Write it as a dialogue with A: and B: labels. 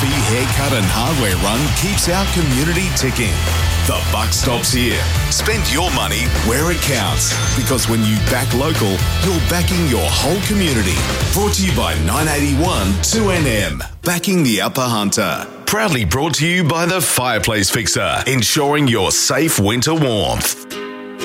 A: coffee, haircut and hardware run keeps our community ticking. The buck stops here. Spend your money where it counts, because when you back local, you're backing your whole community. Brought to you by 981 2NM, backing the Upper Hunter. Proudly brought to you by the Fireplace Fixer, ensuring your safe winter warmth.